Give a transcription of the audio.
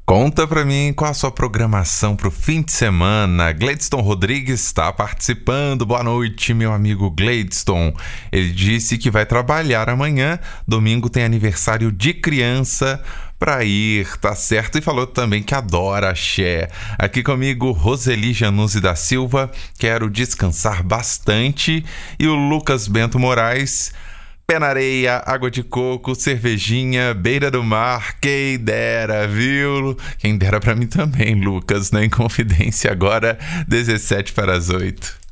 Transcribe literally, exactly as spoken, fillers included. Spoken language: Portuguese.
Conta pra mim qual a sua programação pro fim de semana. Gladstone Rodrigues está participando. Boa noite, meu amigo Gladstone. Ele disse que vai trabalhar amanhã. Domingo tem aniversário de criança pra ir, tá certo? E falou também que adora axé. Aqui comigo, Roseli Januzzi da Silva. Quero descansar bastante. E o Lucas Bento Moraes... Pé na areia, água de coco, cervejinha, beira do mar, quem dera, viu? Quem dera pra mim também, Lucas, né? Em confidência agora, dezessete para as oito.